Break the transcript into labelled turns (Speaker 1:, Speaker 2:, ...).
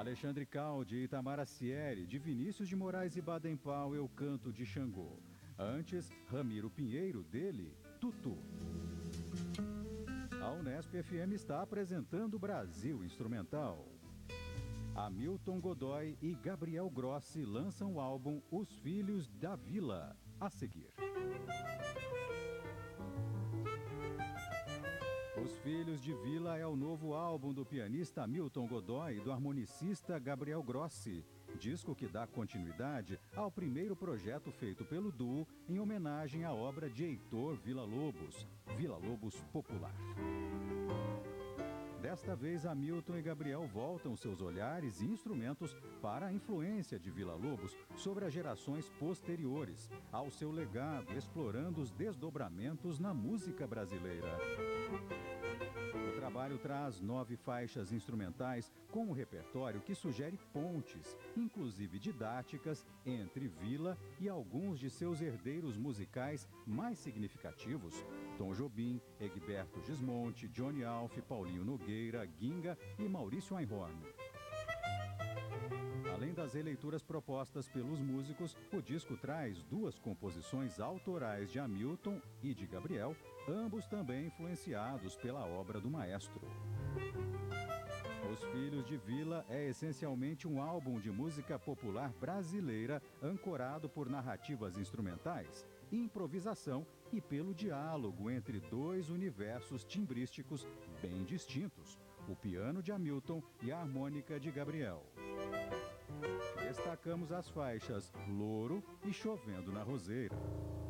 Speaker 1: Alexandre Caldi e Itamar Sieri, de Vinícius de Moraes e Baden-Powell, Canto de Xangô. Antes, Ramiro Pinheiro, dele, Tutu. A Unesp FM está apresentando Brasil Instrumental. Hamilton Godoy e Gabriel Grossi lançam o álbum Os Filhos da Vila. A seguir. Os Filhos de Vila é o novo álbum do pianista Hamilton Godoy e do harmonicista Gabriel Grossi. Disco que dá continuidade ao primeiro projeto feito pelo duo em homenagem à obra de Heitor Villa-Lobos, Villa-Lobos Popular. Desta vez, Hamilton e Gabriel voltam seus olhares e instrumentos para a influência de Villa-Lobos sobre as gerações posteriores, ao seu legado, explorando os desdobramentos na música brasileira. O trabalho traz 9 faixas instrumentais com um repertório que sugere pontes, inclusive didáticas, entre Villa e alguns de seus herdeiros musicais mais significativos: Tom Jobim, Egberto Gismonti, Johnny Alf, Paulinho Nogueira, Ginga e Maurício Einhorn. Além das releituras propostas pelos músicos, o disco traz 2 composições autorais de Hamilton e de Gabriel, ambos também influenciados pela obra do maestro. Os Filhos de Vila é essencialmente um álbum de música popular brasileira ancorado por narrativas instrumentais, improvisação e pelo diálogo entre 2 universos timbrísticos bem distintos, o piano de Hamilton e a harmônica de Gabriel. Destacamos as faixas Louro e Chovendo na Roseira.